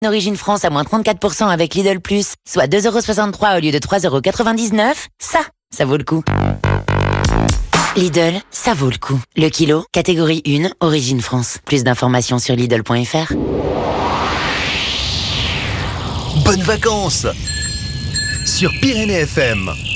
Origine France à moins 34% avec Lidl Plus, soit 2,63€ au lieu de 3,99€. Ça vaut le coup. Lidl, ça vaut le coup. Le kilo, catégorie 1, Origine France. Plus d'informations sur Lidl.fr. Bonnes vacances sur Pyrénées FM.